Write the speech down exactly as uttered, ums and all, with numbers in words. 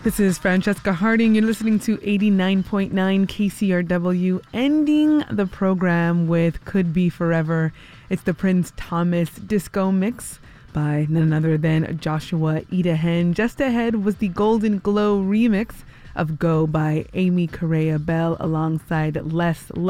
This is Francesca Harding. You're listening to eighty-nine point nine K C R W, ending the program with Could Be Forever. It's the Prince Thomas disco mix by none other than Joshua Idahen. Just ahead was the Golden Glow remix of Go by Amy Correa Bell alongside Les